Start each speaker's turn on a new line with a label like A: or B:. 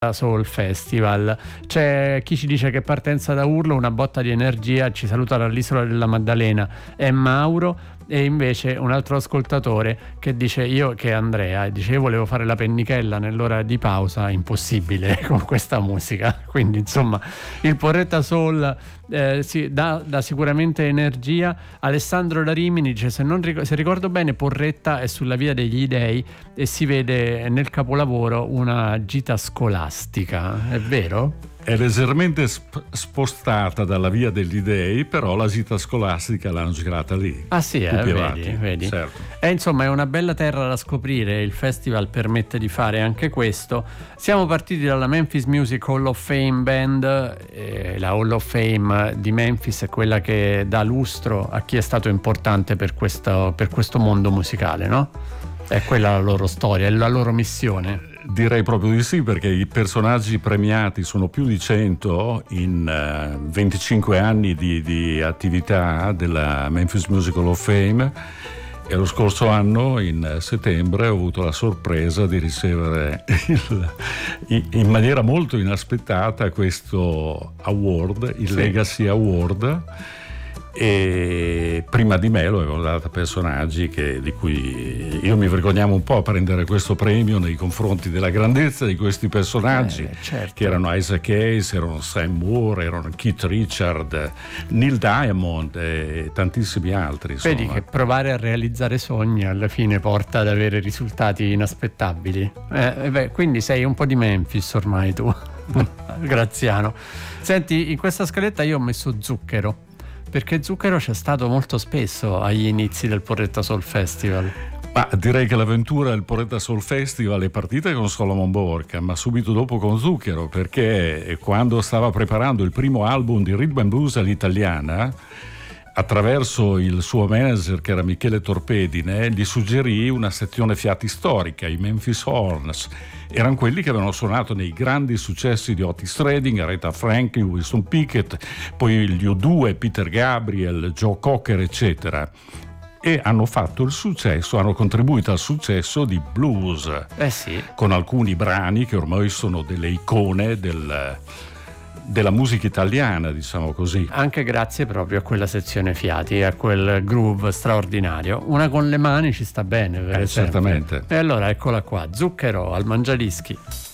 A: Soul Festival. C'è chi ci dice che partenza da urlo, una botta di energia, ci saluta dall'isola della Maddalena, è Mauro. E invece un altro ascoltatore che dice che è Andrea, e dice: io volevo fare la pennichella nell'ora di pausa, impossibile con questa musica. Quindi insomma il Porretta Soul dà sicuramente energia. Alessandro da Rimini dice: se ricordo bene, Porretta è sulla via degli dei e si vede nel capolavoro una gita scolastica, è vero?
B: È leggermente spostata dalla via degli dei, però la gita scolastica l'hanno girata lì.
A: Ah sì, vedi.
B: Certo.
A: Insomma è una bella terra da scoprire, il festival permette di fare anche questo. Siamo partiti dalla Memphis Music Hall of Fame Band, la Hall of Fame di Memphis è quella che dà lustro a chi è stato importante per questo mondo musicale, no? È quella la loro storia, è la loro missione.
B: Direi proprio di sì, perché i personaggi premiati sono più di 100 in 25 anni di attività della Memphis Music Hall of Fame, e lo scorso anno, in settembre, ho avuto la sorpresa di ricevere in maniera molto inaspettata questo award, il Legacy Award. E prima di me lo avevano dato personaggi di cui io mi vergognavo un po' a prendere questo premio nei confronti della grandezza di questi personaggi,
A: certo.
B: Che erano Isaac Hayes, erano Sam Moore, erano Keith Richard, Neil Diamond e tantissimi altri, insomma.
A: Vedi che provare a realizzare sogni alla fine porta ad avere risultati inaspettabili. Quindi sei un po' di Memphis ormai tu. Graziano. Senti, in questa scaletta io ho messo Zucchero, perché Zucchero c'è stato molto spesso agli inizi del Porretta Soul Festival.
B: Ma direi che l'avventura del Porretta Soul Festival è partita con Solomon Borca, ma subito dopo con Zucchero, perché quando stava preparando il primo album di Rhythm and Blues all'italiana, attraverso il suo manager, che era Michele Torpedine, gli suggerì una sezione fiati storica, i Memphis Horns. Erano quelli che avevano suonato nei grandi successi di Otis Redding, Aretha Franklin, Wilson Pickett, poi gli U2, Peter Gabriel, Joe Cocker, eccetera. E hanno fatto il successo, hanno contribuito al successo di blues, con alcuni brani che ormai sono delle icone della musica italiana, diciamo così.
A: Anche grazie proprio a quella sezione fiati, a quel groove straordinario. Una con le mani ci sta bene, per esempio.
B: Certamente.
A: E allora eccola qua, Zucchero al Mangiadischi.